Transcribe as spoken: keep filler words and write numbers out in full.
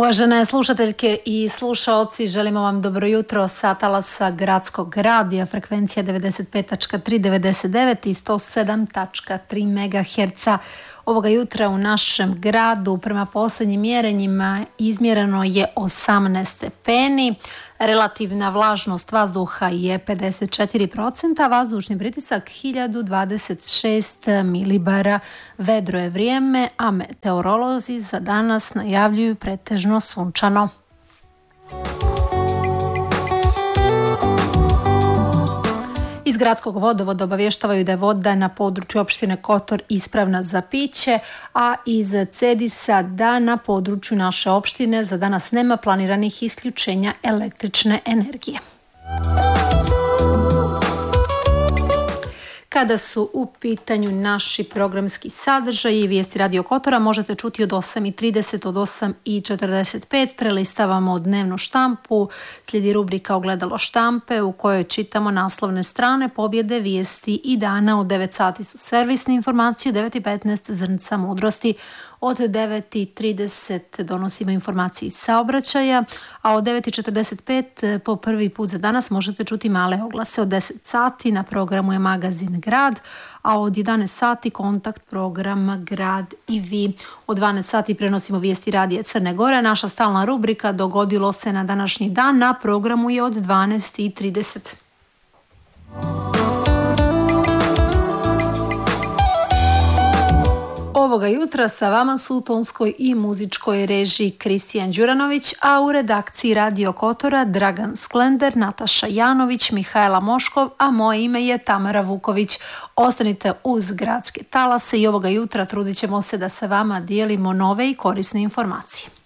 Uvažene slušateljke i slušaoci, želimo vam dobro jutro sa talasa Gradskog radija, frekvencija devedeset pet tačka tri, devedeset devet i sto sedam tačka tri megaherca. Ovoga jutra u našem gradu prema posljednjim mjerenjima izmjereno je osamnaest stepeni, relativna vlažnost vazduha je pedeset četiri posto, vazdušni pritisak hiljadu dvadeset šest milibara. Vedro je vrijeme, a meteorolozi za danas najavljuju pretežno sunčano. Iz gradskog vodovoda obavještavaju da je voda na području opštine Kotor ispravna za piće, a iz Cedisa da na području naše opštine za danas nema planiranih isključenja električne energije. Kada su u pitanju naši programski sadržaji i vijesti Radio Kotora možete čuti od osam i trideset, od osam i četrdeset pet. Prelistavamo dnevnu štampu, slijedi rubrika Ogledalo štampe u kojoj čitamo naslovne strane, pobjede, vijesti i dana. Od devet sati su servisne informacije, u devet i petnaest zrnca mudrosti. Od devet i trideset donosimo informacije iz saobraćaja, a od devet i četrdeset pet po prvi put za danas možete čuti male oglase. Od deset sati na programu je magazin Grad, a od jedanaest sati kontakt program Grad i vi. Od dvanaest sati prenosimo vijesti Radija Crne Gore. Naša stalna rubrika Dogodilo se na današnji dan na programu je od dvanaest i trideset. Ovoga jutra sa vama su u tonskoj i muzičkoj režiji Kristijan Đuranović, a u redakciji Radio Kotora Dragan Sklender, Nataša Janović, Mihajla Moškov, a moje ime je Tamara Vuković. Ostanite uz gradske talase i ovoga jutra trudit ćemo se da sa vama dijelimo nove i korisne informacije.